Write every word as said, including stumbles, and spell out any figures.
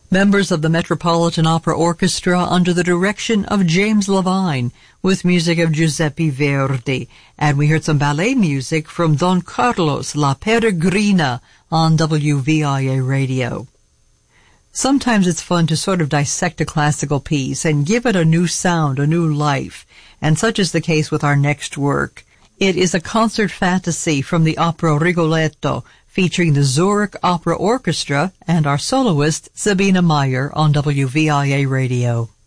Members of the Metropolitan Opera Orchestra under the direction of James Levine, with music of Giuseppe Verdi. And we heard some ballet music from Don Carlos La Peregrina on W V I A Radio. Sometimes it's fun to sort of dissect a classical piece and give it a new sound, a new life, and such is the case with our next work. It is a concert fantasy from the opera Rigoletto, featuring the Zurich Opera Orchestra and our soloist Sabina Meyer on W V I A Radio.